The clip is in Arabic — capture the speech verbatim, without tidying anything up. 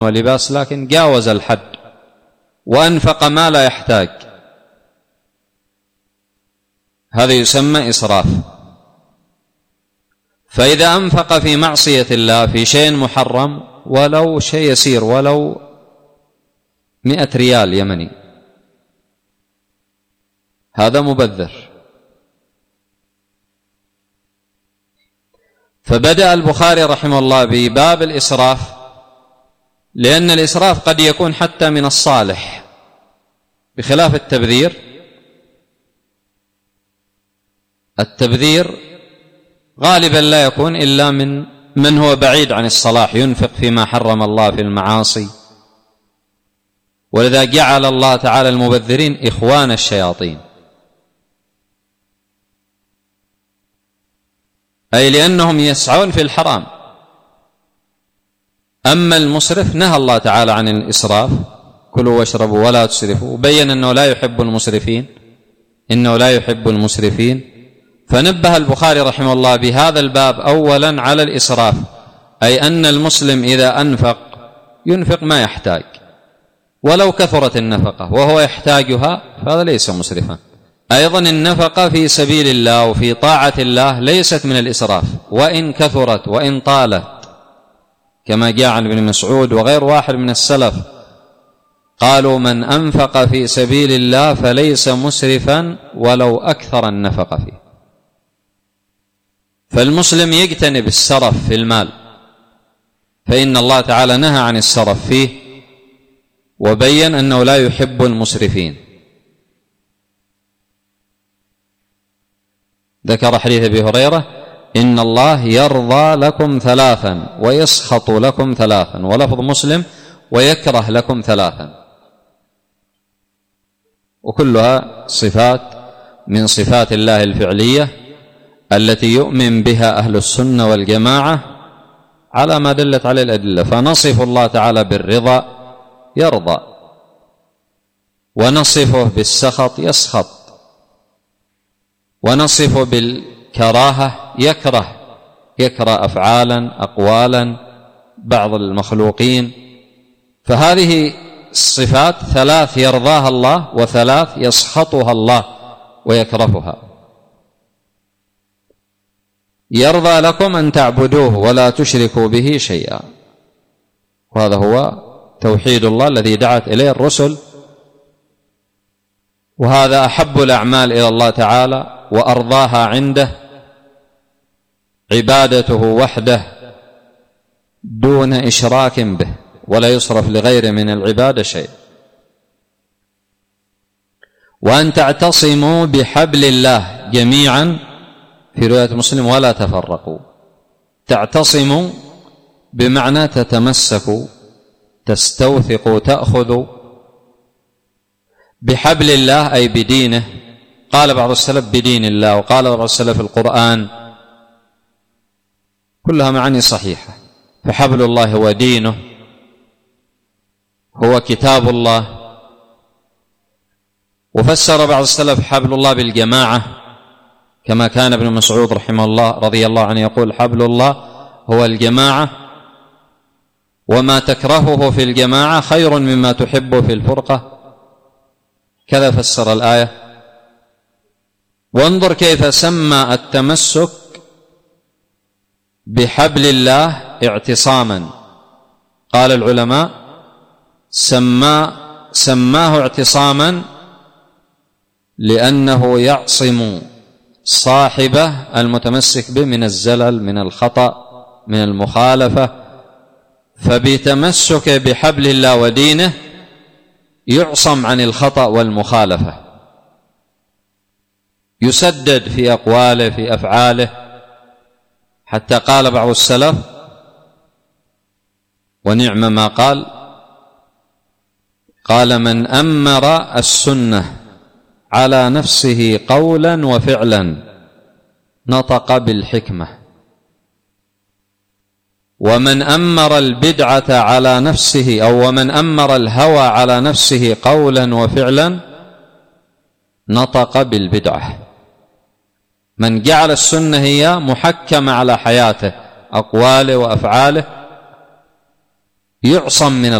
ولباس، لكن جاوز الحد وأنفق ما لا يحتاج، هذا يسمى إسراف. فإذا أنفق في معصية الله في شيء محرم ولو شيء يسير، ولو مئة ريال يمني، هذا مبذر. فبدأ البخاري رحمه الله بباب الإسراف، لأن الإسراف قد يكون حتى من الصالح بخلاف التبذير. التبذير غالبا لا يكون إلا من من هو بعيد عن الصلاح، ينفق فيما حرم الله في المعاصي. ولذا جعل الله تعالى المبذرين إخوان الشياطين، أي لأنهم يسعون في الحرام. أما المسرف نهى الله تعالى عن الإسراف، كلوا واشربوا ولا تسرفوا، وبين أنه لا يحب المسرفين، إنه لا يحب المسرفين. فنبه البخاري رحمه الله بهذا الباب أولا على الإسراف، أي أن المسلم إذا أنفق ينفق ما يحتاج ولو كثرت النفقة وهو يحتاجها، فهذا ليس مسرفا. أيضا النفقة في سبيل الله وفي طاعة الله ليست من الإسراف، وإن كثرت وإن طالت، كما جاء عن ابن مسعود وغير واحد من السلف قالوا: من أنفق في سبيل الله فليس مسرفا ولو أكثر النفقة فيه. فالمسلم يجتنب السرف في المال، فإن الله تعالى نهى عن السرف فيه، وبين أنه لا يحب المسرفين. ذكر حديث أبي هريرة: إن الله يرضى لكم ثلاثا ويسخط لكم ثلاثا، ولفظ مسلم: ويكره لكم ثلاثا. وكلها صفات من صفات الله الفعلية التي يؤمن بها أهل السنة والجماعة على ما دلت عليه الأدلة. فنصف الله تعالى بالرضا، يرضى، ونصفه بالسخط، يسخط، ونصفه بالكراهة، يكره، يكره أفعالا أقوالا بعض المخلوقين. فهذه الصفات ثلاث يرضاها الله، وثلاث يسخطها الله ويكرهها. يرضى لكم أن تعبدوه ولا تشركوا به شيئا، وهذا هو توحيد الله الذي دعت إليه الرسل، وهذا أحب الأعمال إلى الله تعالى وأرضاها عنده، عبادته وحده دون إشراك به، ولا يصرف لغيره من العبادة شيء. وأن تعتصموا بحبل الله جميعا، في رواية مسلم: ولا تفرقوا. تعتصموا بمعنى تتمسكوا، تستوثقوا، تأخذوا بحبل الله، أي بدينه. قال بعض السلف: بدين الله، وقال بعض السلف: القرآن. كلها معاني صحيحة. فحبل الله هو دينه، هو كتاب الله. وفسر بعض السلف حبل الله بالجماعة، كما كان ابن مسعود رحمه الله رضي الله عنه يقول: حبل الله هو الجماعة، وما تكرهه في الجماعة خير مما تحبه في الفرقة. كذا فسر الآية. وانظر كيف سمى التمسك بحبل الله اعتصاما. قال العلماء: سما سماه اعتصاما لأنه يعصم صاحبه المتمسك به من الزلل، من الخطأ، من المخالفة. فبتمسك بحبل الله ودينه يعصم عن الخطأ والمخالفة، يسدد في أقواله في أفعاله. حتى قال بعض السلف: ونعم ما قال، قال: من أمر السنة على نفسه قولا وفعلا نطق بالحكمة، ومن أمر البدعة على نفسه، أو ومن أمر الهوى على نفسه قولا وفعلا نطق بالبدعة. من جعل السنة هي محكمة على حياته، أقواله وأفعاله، يعصم من